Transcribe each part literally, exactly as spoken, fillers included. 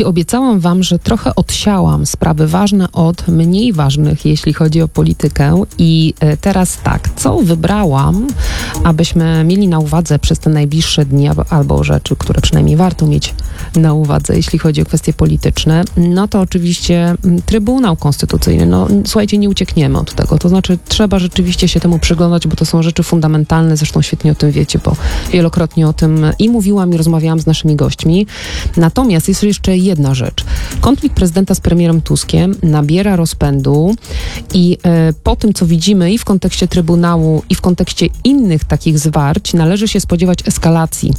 I obiecałam wam, że trochę odsiałam sprawy ważne od mniej ważnych, jeśli chodzi o politykę. I teraz tak, co wybrałam, abyśmy mieli na uwadze przez te najbliższe dni, albo rzeczy, które przynajmniej warto mieć na uwadze, jeśli chodzi o kwestie polityczne, no to oczywiście Trybunał Konstytucyjny. No słuchajcie, nie uciekniemy od tego. To znaczy trzeba rzeczywiście się temu przyglądać, bo to są rzeczy fundamentalne. Zresztą świetnie o tym wiecie, bo wielokrotnie o tym i mówiłam, i rozmawiałam z naszymi gośćmi. Natomiast jest jeszcze jedna rzecz. Konflikt prezydenta z premierem Tuskiem nabiera rozpędu i e, po tym, co widzimy i w kontekście Trybunału, i w kontekście innych takich zwarć, należy się spodziewać eskalacji.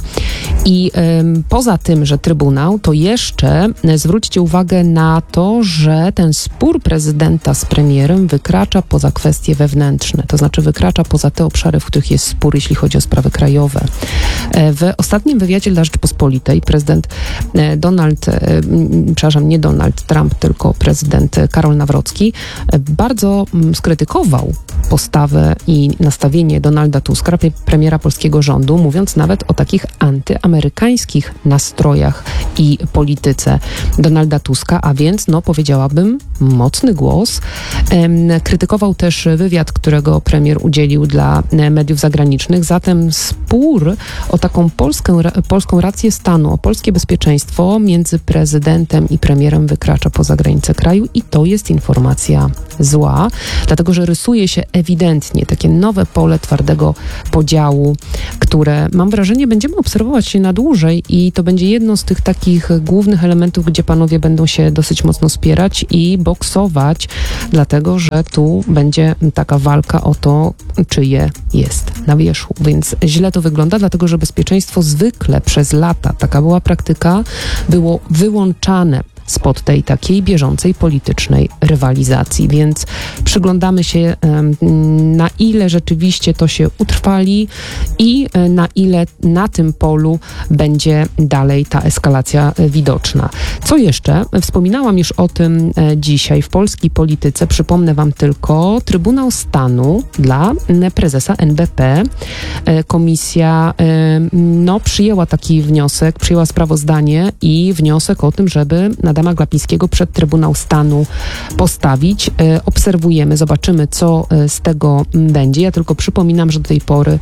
I e, poza tym, że Trybunał, to jeszcze e, zwróćcie uwagę na to, że ten spór prezydenta z premierem wykracza poza kwestie wewnętrzne. To znaczy wykracza poza te obszary, w których jest spór, jeśli chodzi o sprawy krajowe. E, w ostatnim wywiadzie dla Rzeczypospolitej prezydent e, Donald, e, przepraszam, nie Donald Trump, tylko prezydent Karol Nawrocki e, bardzo m, skrytykował postawę i nastawienie Donalda Tuska, premiera polskiego rządu, mówiąc nawet o takich antyamerykańskich nastrojach i polityce Donalda Tuska, a więc, no powiedziałabym, mocny głos. Ehm, krytykował też wywiad, którego premier udzielił dla mediów zagranicznych. Zatem spór o taką polską, polską rację stanu, o polskie bezpieczeństwo między prezydentem i premierem wykracza poza granice kraju i to jest informacja zła, dlatego że rysuje się ewidentnie takie nowe pole twardego podziału, które mam wrażenie będziemy obserwować się na dłużej i to będzie jedno z tych takich głównych elementów, gdzie panowie będą się dosyć mocno spierać i boksować, dlatego że tu będzie taka walka o to, czyje jest na wierzchu. Więc źle to wygląda, dlatego że bezpieczeństwo zwykle przez lata, taka była praktyka, było wyłączane spod tej takiej bieżącej politycznej rywalizacji, więc przyglądamy się um, na ile rzeczywiście to się utrwali i um, na ile na tym polu będzie dalej ta eskalacja e, widoczna. Co jeszcze? Wspominałam już o tym e, dzisiaj w polskiej polityce. Przypomnę wam tylko Trybunał Stanu dla m, prezesa N B P. E, komisja e, no, przyjęła taki wniosek, przyjęła sprawozdanie i wniosek o tym, żeby na Adama Glapińskiego przed Trybunał Stanu postawić. E, obserwujemy, zobaczymy, co e, z tego m, będzie. Ja tylko przypominam, że do tej pory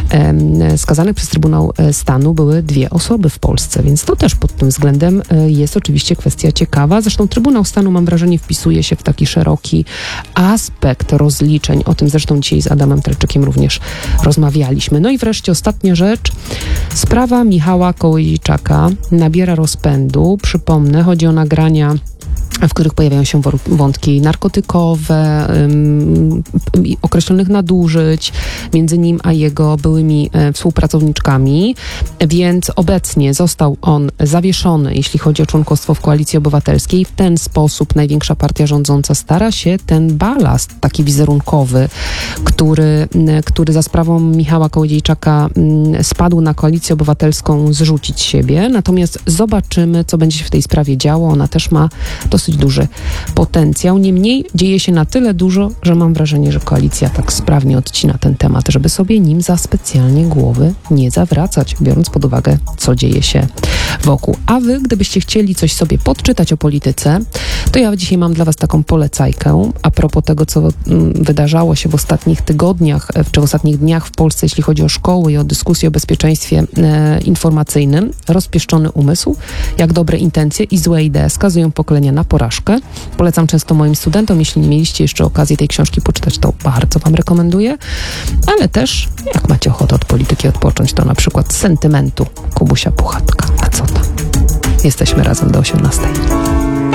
e, skazanych przez Trybunał Stanu były dwie osoby w Polsce, więc to też pod tym względem e, jest oczywiście kwestia ciekawa. Zresztą Trybunał Stanu, mam wrażenie, wpisuje się w taki szeroki aspekt rozliczeń. O tym zresztą dzisiaj z Adamem Telczykiem również rozmawialiśmy. No i wreszcie ostatnia rzecz. Sprawa Michała Kołodziejczaka nabiera rozpędu. Przypomnę, chodzi o nagrania, w których pojawiają się wątki narkotykowe, um, określonych nadużyć między nim a jego byłymi e, współpracowniczkami, więc obecnie został on zawieszony, jeśli chodzi o członkostwo w Koalicji Obywatelskiej. W ten sposób największa partia rządząca stara się ten balast taki wizerunkowy, który, który za sprawą Michała Kołodziejczaka m, spadł na Koalicję Obywatelską, zrzucić z siebie. Natomiast zobaczymy, co będzie się w tej sprawie działo. Ona też ma dosyć duży potencjał. Niemniej dzieje się na tyle dużo, że mam wrażenie, że koalicja tak sprawnie odcina ten temat, żeby sobie nim za specjalnie głowy nie zawracać, biorąc pod uwagę, co dzieje się wokół. A wy, gdybyście chcieli coś sobie podczytać o polityce, to ja dzisiaj mam dla was taką polecajkę a propos tego, co mm, wydarzało się w ostatnich tygodniach, czy w ostatnich dniach w Polsce, jeśli chodzi o szkoły i o dyskusję o bezpieczeństwie e, informacyjnym. Rozpieszczony umysł, jak dobre intencje i złe idee skazują pokolenia na porażkę. Polecam często moim studentom, jeśli nie mieliście jeszcze okazji tej książki poczytać, to bardzo wam rekomenduję, ale też, jak macie ochotę od polityki odpocząć, to na przykład z sentymentu Kubusia Puchatka. A co tam? Jesteśmy razem do osiemnastej.